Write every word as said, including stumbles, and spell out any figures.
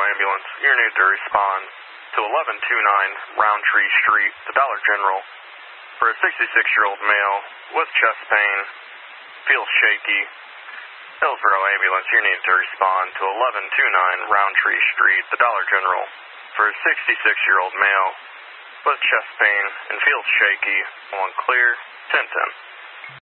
ambulance. You need to respond to eleven twenty-nine Roundtree Street, the Dollar General, for a sixty-six-year-old male with chest pain, feels shaky. Hillsborough ambulance, you need to respond to eleven twenty-nine Roundtree Street, the Dollar General, for a sixty-six-year-old male with chest pain and feels shaky. On clear, ten ten.